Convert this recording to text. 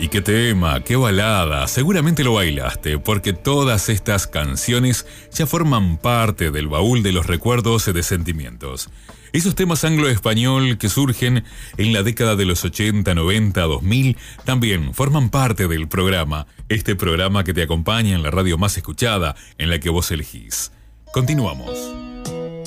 qué tema, qué balada. Seguramente lo bailaste, porque todas estas canciones ya forman parte del baúl de los recuerdos y de sentimientos. Esos temas anglo-español que surgen en la década de los 80, 90, 2000 también forman parte del programa, este programa que te acompaña en la radio más escuchada, en la que vos elegís. Continuamos.